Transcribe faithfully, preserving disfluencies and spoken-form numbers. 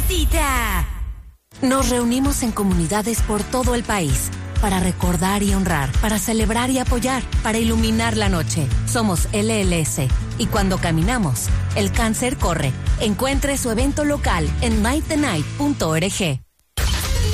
necesita. Nos reunimos en comunidades por todo el país para recordar y honrar, para celebrar y apoyar, para iluminar la noche. Somos L L S y cuando caminamos, el cáncer corre. Encuentre su evento local en night the night punto org.